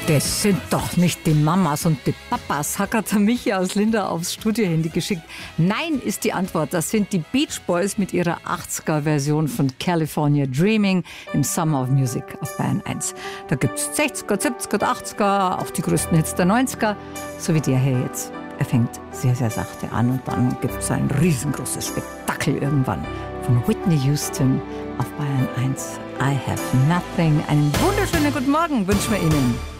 Das sind doch nicht die Mamas und die Papas, hat der Michi aus Linda aufs Studiohandy geschickt. Nein ist die Antwort. Das sind die Beach Boys mit ihrer 80er-Version von California Dreaming im Summer of Music auf Bayern 1. Da gibt's 60er, 70er, 80er, auch die größten Hits der 90er, so wie der hier jetzt. Er fängt sehr, sehr sachte an und dann gibt's ein riesengroßes Spektakel irgendwann von Whitney Houston auf Bayern 1. I have nothing. Einen wunderschönen guten Morgen wünschen wir Ihnen.